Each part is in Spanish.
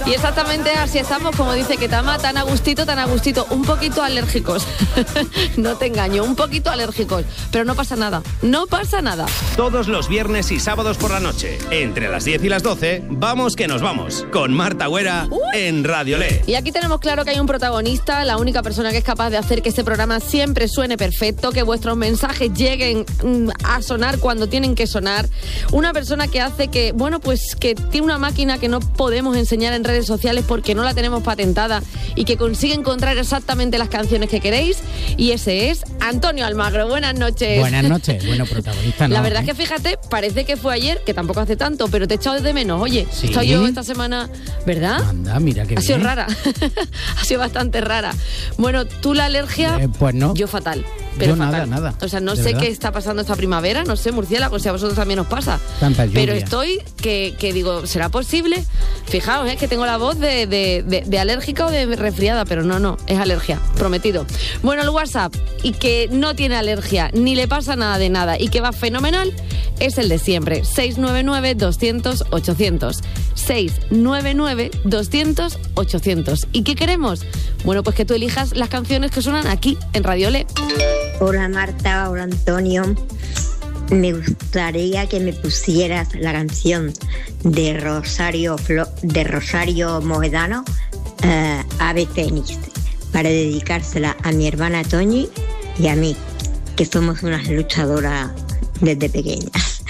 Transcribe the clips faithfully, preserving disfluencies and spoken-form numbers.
Y exactamente así estamos, como dice Ketama, tan a gustito, tan a gustito, un poquito alérgicos. No te engaño, un poquito alérgicos, pero no pasa nada, no pasa nada. Todos los viernes y sábados por la noche, entre las diez y las doce, vamos que nos vamos, con Marta Güera uh. en Radio Le. Y aquí tenemos claro que hay un protagonista, la única persona que es capaz de hacer que este programa siempre suene perfecto, que vuestros mensajes lleguen mm, a sonar cuando tienen que sonar. Una persona que hace que, bueno, pues que tiene una máquina que no podemos enseñar en redes sociales porque no la tenemos patentada y que consigue encontrar exactamente las canciones que queréis. Y ese es Antonio Almagro. Buenas noches. Buenas noches. Bueno, protagonista no. La verdad ¿eh? es que fíjate, parece que fue ayer, que tampoco hace tanto, pero te he echado de menos. Oye, ¿Sí? he estado yo esta semana, ¿verdad? Anda, mira qué Ha bien. sido rara. Ha sido bastante rara. Bueno, tú la alergia, eh, pues no. yo fatal. Pero yo fatal. nada, nada. O sea, no de sé verdad. qué está pasando esta primavera, no sé, murciélagos, si a vosotros también os pasa. Tanta lluvia. Pero estoy, que, que digo, ¿será posible? Fijaos, es que tengo la voz de, de, de, de alérgica o de resfriada, pero no, no, es alergia, prometido. Bueno, el WhatsApp, y que no tiene alergia, ni le pasa nada de nada, y que va fenomenal, es el de siempre, seis nueve nueve, doscientos, ochocientos. seis nueve nueve, doscientos, ochocientos. ¿Y qué queremos? Bueno, pues que tú elijas las canciones que suenan aquí, en Radio Le. Hola Marta, hola Antonio. Me gustaría que me pusieras la canción de Rosario Flo- de Rosario Moedano, eh, Ave Fénix, para dedicársela a mi hermana Toñi y a mí, que somos unas luchadoras desde pequeñas.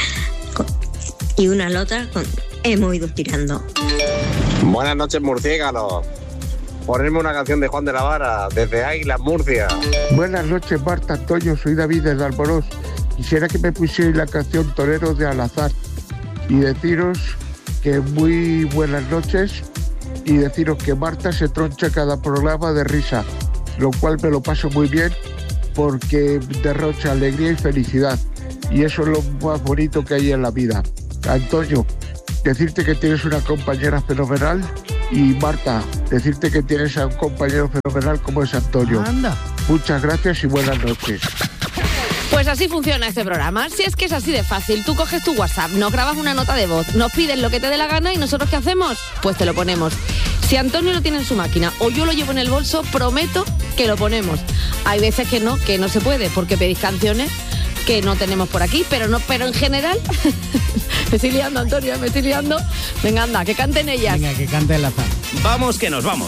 Y una a la otra con, hemos ido tirando. Buenas noches, murciélagos. Ponerme una canción de Juan de la Vara, desde Águilas, Murcia. Buenas noches, Marta, Antonio, soy David desde Alborós. Quisiera que me pusierais la canción Toreros de Al-Azhar y deciros que muy buenas noches y deciros que Marta se troncha cada programa de risa, lo cual me lo paso muy bien porque derrocha alegría y felicidad y eso es lo más bonito que hay en la vida. Antonio, decirte que tienes una compañera fenomenal y Marta, decirte que tienes a un compañero fenomenal como es Antonio. Anda. Muchas gracias y buenas noches. Pues así funciona este programa. Si es que es así de fácil, tú coges tu WhatsApp, nos grabas una nota de voz, nos pides lo que te dé la gana y nosotros ¿qué hacemos? Pues te lo ponemos. Si Antonio lo tiene en su máquina o yo lo llevo en el bolso, prometo que lo ponemos. Hay veces que no, que no se puede, porque pedís canciones que no tenemos por aquí, pero no, pero en general me estoy liando, Antonio, me estoy liando. Venga, anda, que canten ellas. Venga, que cante el azar. Vamos que nos vamos.